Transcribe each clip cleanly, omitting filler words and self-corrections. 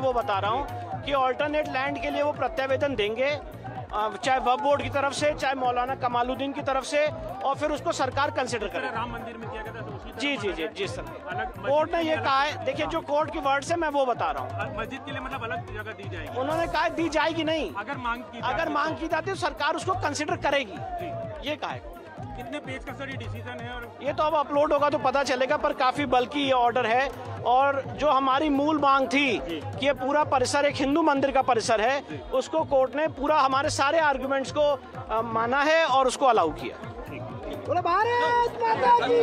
वो बता रहा हूँ कि ऑल्टरनेट लैंड के लिए वो प्रत्यावेदन देंगे, चाहे वक्फ बोर्ड की तरफ से, चाहे मौलाना कमालुद्दीन की तरफ से, और फिर उसको सरकार कंसिडर करे। राम मंदिर में किया गया था जी सर, कोर्ट ने ये कहा है। देखिए, जो कोर्ट की वर्ड से मैं वो बता रहा हूँ, मस्जिद के लिए मतलब अलग जगह दी जाएगी। उन्होंने कहा दी जाएगी नहीं, अगर मांग की जाती है तो सरकार उसको कंसिडर करेगी, ये कहा है। कितने पेज का सर ये डिसीजन है? और ये तो अब अपलोड होगा तो पता चलेगा, पर काफी बल्कि ये ऑर्डर है। और जो हमारी मूल मांग थी कि ये पूरा परिसर एक हिंदू मंदिर का परिसर है, उसको कोर्ट ने पूरा हमारे सारे आर्गुमेंट्स को माना है और उसको अलाउ किया। बोलो भारत माता की।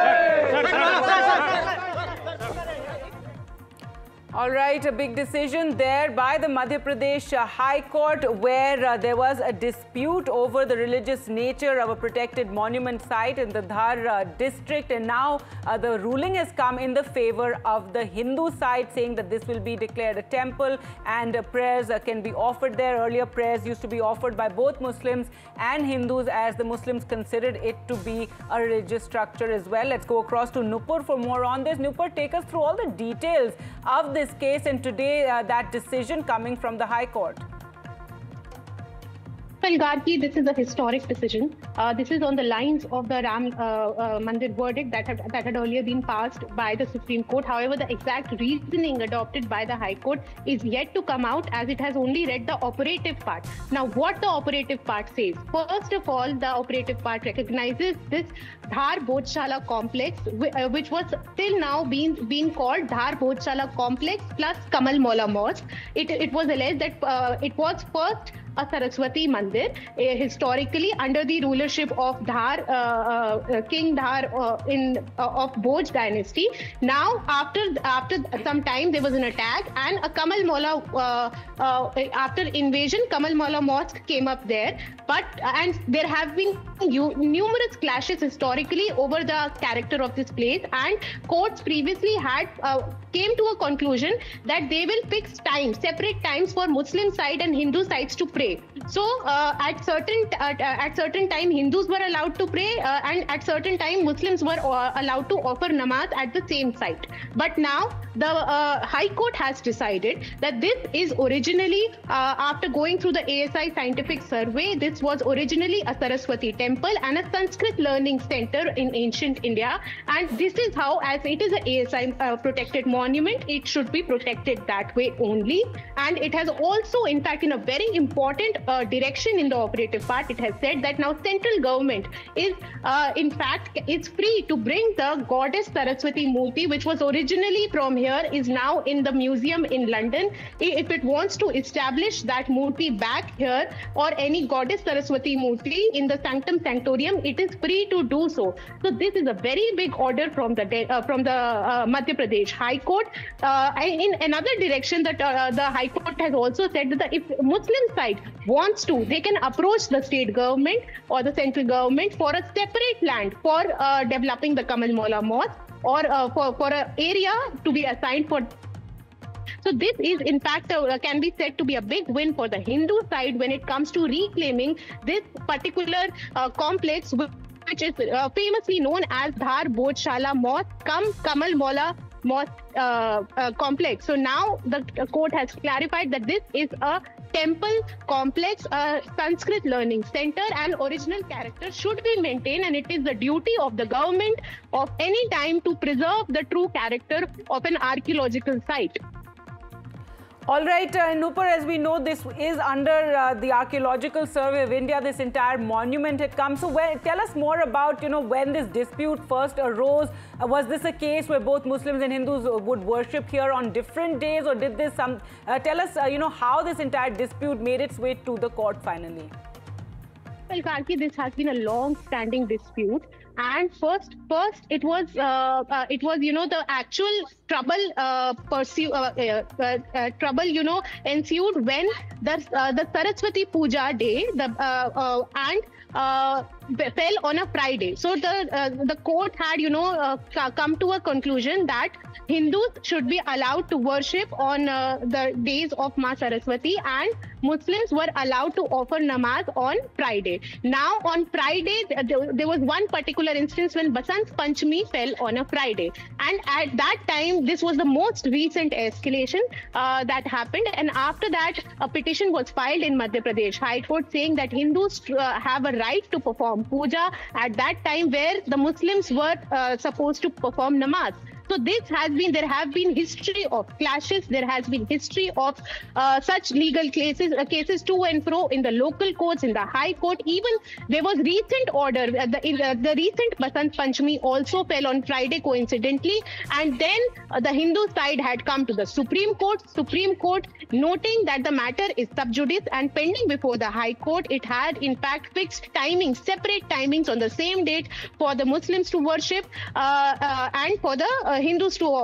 All right, a big decision there by the Madhya Pradesh High Court, where there was a dispute over the religious nature of a protected monument site in the Dhar district, and now the ruling has come in the favor of the Hindu side, saying that this will be declared a temple and prayers can be offered there. Earlier, prayers used to be offered by both Muslims and Hindus, as the Muslims considered it to be a religious structure as well. Let's go across to Nupur for more on this. Nupur, take us through all the details of this case, and today that decision coming from the High Court. Well, Gargi, this is a historic decision. This is on the lines of the Ram Mandir verdict that had earlier been passed by the Supreme Court. However, the exact reasoning adopted by the High Court is yet to come out, as it has only read the operative part. Now, what the operative part says? First of all, the operative part recognizes this Dhar Bhojshala complex, which was till now being called Dhar Bhojshala complex plus Kamal Maula Mosque. It was alleged that it was first a Saraswati Mandir, historically under the rulership of Dhar, King Dhar of Bhoj dynasty. Now, after some time, there was an attack, and a Kamal Maula, after invasion, Kamal Maula Mosque came up there. And there have been numerous clashes historically over the character of this place, and courts previously had came to a conclusion that they will fix times, separate times for Muslim side and Hindu sides to pray. So at certain time Hindus were allowed to pray, and at certain time Muslims were allowed to offer namaz at the same site. But now the High Court has decided that this is originally, after going through the ASI scientific survey, this was originally a Saraswati temple and a Sanskrit learning center in ancient India, and this is how, as it is an ASI protected monument, it should be protected that way only. And it has also, in fact, in a very important direction in the operative part, it has said that now central government is in fact is free to bring the goddess Saraswati Murti, which was originally from here, is now in the museum in London. If it wants to establish that Murti back here, or any goddess Saraswati Murti in the Sanctum Sanctorium, it is free to do so. So this is a very big order from the Madhya Pradesh High Court. In another direction, that the High Court has also said that if Muslim side wants to, they can approach the state government or the central government for a separate land for developing the Kamal Maula Mosque, or for an area to be assigned for. So this is, in fact, can be said to be a big win for the Hindu side when it comes to reclaiming this particular complex, which is famously known as Dhar Bhojshala Mosque Kamal Maula Mosque complex. So now the court has clarified that this is a temple complex, a Sanskrit learning center, and original character should be maintained, and it is the duty of the government of any time to preserve the true character of an archaeological site. All right, Nupur, as we know, this is under the Archaeological Survey of India. This entire monument had come. So tell us more about, when this dispute first arose. Was this a case where both Muslims and Hindus would worship here on different days, or did this tell us, how this entire dispute made its way to the court finally? Well, Karki, this has been a long-standing dispute. And first, it was the actual trouble ensued when the Saraswati Puja day fell on a Friday. So the court had come to a conclusion that Hindus should be allowed to worship on the days of Ma Saraswati, and Muslims were allowed to offer namaz on Friday. Now on Friday, there was one particular instance when Basant Panchami fell on a Friday, and at that time think this was the most recent escalation that happened. And after that, a petition was filed in Madhya Pradesh High Court saying that Hindus have a right to perform puja at that time where the Muslims were supposed to perform namaz. So there have been history of clashes. There has been history of such legal cases to and fro in the local courts, in the High Court. Even there was recent order. The recent Basant Panchami also fell on Friday, coincidentally, and then the Hindu side had come to the Supreme Court. Supreme Court, noting that the matter is sub judice and pending before the High Court, it had in fact fixed timings, separate timings on the same date for the Muslims to worship and for the Hindus to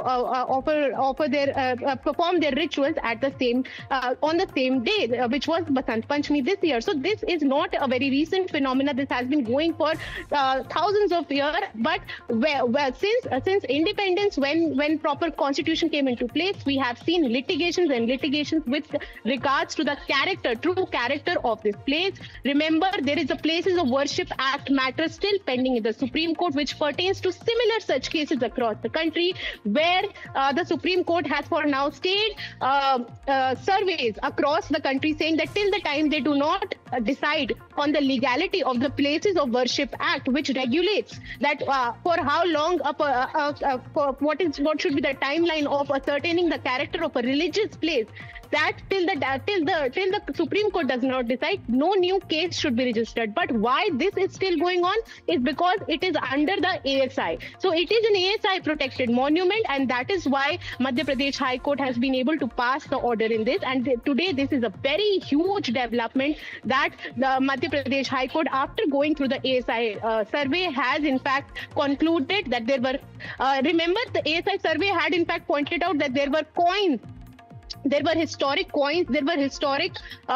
perform their rituals at the same on the same day, which was Basant Panchami this year. So this is not a very recent phenomenon. This has been going for thousands of years. But since independence, when proper constitution came into place, we have seen litigations with regards to the true character of this place. Remember, there is a Places of Worship Act matter still pending in the Supreme Court, which pertains to similar such cases across the country, where the Supreme Court has for now stayed surveys across the country saying that till the time they do not decide on the legality of the Places of Worship Act, which regulates that for how long, what should be the timeline of ascertaining the character of a religious place, that till the Supreme Court does not decide, no new case should be registered. But why this is still going on is because it is under the ASI. So it is an ASI protected monument, and that is why Madhya Pradesh High Court has been able to pass the order in this. And today this is a very huge development that the Madhya Pradesh High Court, after going through the ASI survey, has in fact concluded that there were, remember the ASI survey had in fact pointed out that there were coins. There were historic coins, there were historic,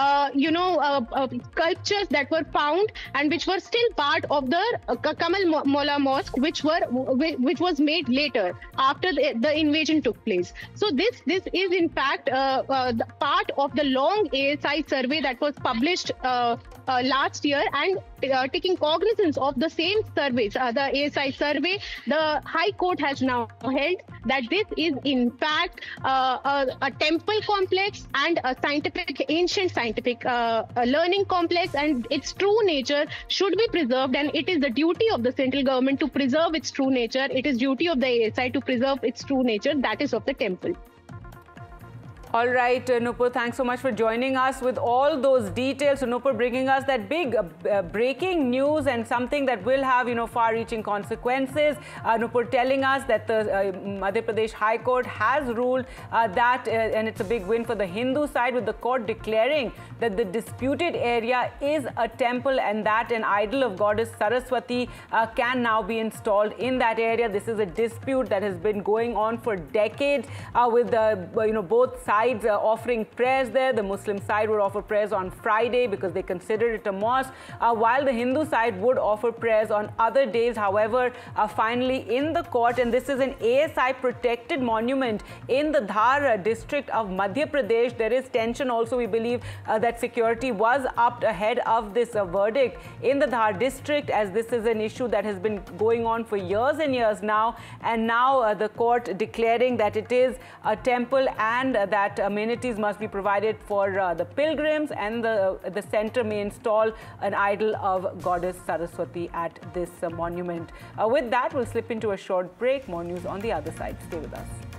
sculptures that were found and which were still part of the Kamal Mola Mosque, which was made later after the invasion took place. So this is in fact the part of the long ASI survey that was published last year, and taking cognizance of the same surveys, the ASI survey, the High Court has now held that this is in fact a temple complex and a ancient scientific learning complex, and its true nature should be preserved, and it is the duty of the central government to preserve its true nature. It is duty of the ASI to preserve its true nature, that is of the temple. All right, Nupur, thanks so much for joining us with all those details. So, Nupur bringing us that big breaking news and something that will have, far-reaching consequences. Nupur telling us that the Madhya Pradesh High Court has ruled that, and it's a big win for the Hindu side, with the court declaring that the disputed area is a temple and that an idol of goddess Saraswati can now be installed in that area. This is a dispute that has been going on for decades with both sides offering prayers there. The Muslim side would offer prayers on Friday because they consider it a mosque, while the Hindu side would offer prayers on other days. However, finally in the court, and this is an ASI protected monument in the Dhar district of Madhya Pradesh, there is tension also. We believe that security was upped ahead of this verdict in the Dhar district, as this is an issue that has been going on for years and years now. And now the court declaring that it is a temple and that amenities must be provided for the pilgrims, and the center may install an idol of goddess Saraswati at this monument. With that, we'll slip into a short break. More news on the other side. Stay with us.